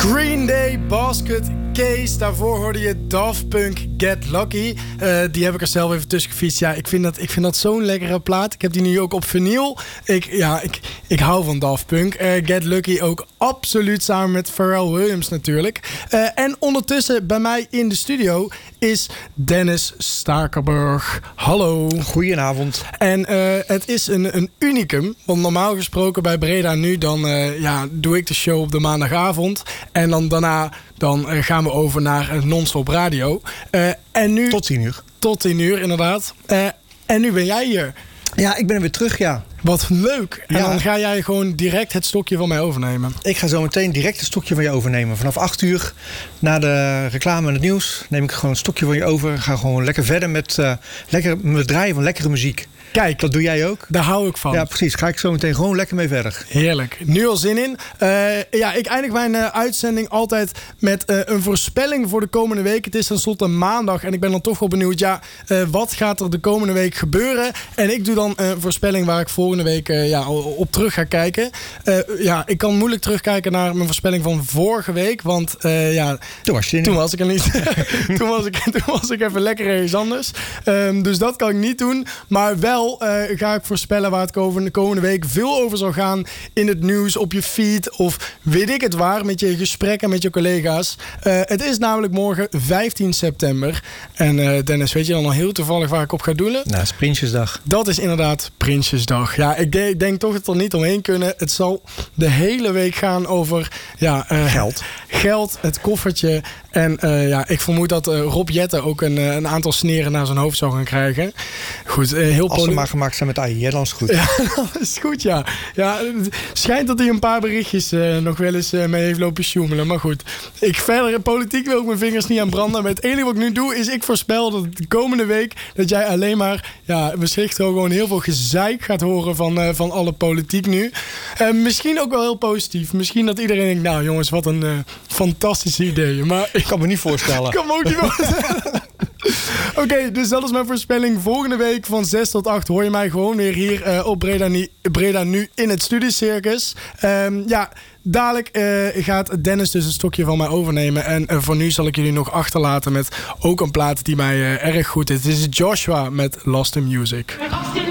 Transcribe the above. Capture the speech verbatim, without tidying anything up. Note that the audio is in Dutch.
Green Day, Basket Case. Daarvoor hoorde je Daft Punk, Get Lucky. Uh, die heb ik er zelf even tussen gefietst. Ja, ik vind dat, ik vind dat zo'n lekkere plaat. Ik heb die nu ook op vinyl. Ik, ja, ik, ik hou van Daft Punk. Uh, Get Lucky ook absoluut samen met Pharrell Williams natuurlijk. Uh, en ondertussen bij mij in de studio is Dennis Stakerburg. Hallo. Goedenavond. En uh, het is een, een unicum. Want normaal gesproken bij Breda Nu, dan uh, ja, doe ik de show op de maandagavond. En dan daarna dan, uh, gaan we over naar uh, non-stop radio. Uh, en nu, tot tien uur. Tot tien uur, inderdaad. Uh, en nu ben jij hier. Ja, ik ben weer terug, ja. Wat leuk. En ja. Dan ga jij gewoon direct het stokje van mij overnemen. Ik ga zo meteen direct het stokje van je overnemen. Vanaf acht uur, na de reclame en het nieuws, neem ik gewoon een stokje van je over. Ga gewoon lekker verder met, uh, lekker, met draaien van lekkere muziek. Kijk, dat doe jij ook? Daar hou ik van. Ja, precies. Ga ik zo meteen gewoon lekker mee verder. Heerlijk. Nu al zin in. Uh, ja, ik eindig mijn uh, uitzending altijd met uh, een voorspelling voor de komende week. Het is tenslotte maandag en ik ben dan toch wel benieuwd. Ja, uh, wat gaat er de komende week gebeuren? En ik doe dan een voorspelling waar ik volgende week uh, ja, op terug ga kijken. Uh, ja, ik kan moeilijk terugkijken naar mijn voorspelling van vorige week. Want uh, ja, toen was, je toen was ik er niet. toen, was ik, toen was ik even lekker ergens anders. Um, dus dat kan ik niet doen. Maar wel Uh, ga ik voorspellen waar het de komende week veel over zal gaan in het nieuws, op je feed of weet ik het waar, met je gesprekken met je collega's. Uh, het is namelijk morgen vijftien september. En uh, Dennis, weet je dan al heel toevallig waar ik op ga doelen? Nou, het is Prinsjesdag. Dat is inderdaad Prinsjesdag. Ja, ik, de, ik denk toch dat we er niet omheen kunnen. Het zal de hele week gaan over ja, uh, geld. Geld, het koffertje. En uh, ja, ik vermoed dat uh, Rob Jetten ook een, uh, een aantal sneren naar zijn hoofd zou gaan krijgen. Goed, uh, heel Als ze maar gemaakt zijn met A I, ja, dan is het goed. Ja, dat is goed, ja. Ja, het schijnt dat hij een paar berichtjes uh, nog wel eens uh, mee heeft lopen sjoemelen. Maar goed, ik verder politiek wil ik mijn vingers niet aan branden. Maar het enige wat ik nu doe, is ik voorspel dat de komende week dat jij alleen maar, ja, wellicht gewoon heel veel gezeik gaat horen van, uh, van alle politiek nu. Uh, misschien ook wel heel positief. Misschien dat iedereen denkt, nou jongens, wat een uh, fantastische idee. Maar ik kan me niet voorstellen. Ik kan me ook niet voorstellen. Oké, okay, dus dat is mijn voorspelling. Volgende week van zes tot acht hoor je mij gewoon weer hier uh, op Breda Nu, Breda Nu in het Studiecircus. Um, ja, dadelijk uh, gaat Dennis dus een stokje van mij overnemen. En uh, voor nu zal ik jullie nog achterlaten met ook een plaat die mij uh, erg goed is. Dit is Joshua met Lost in Music.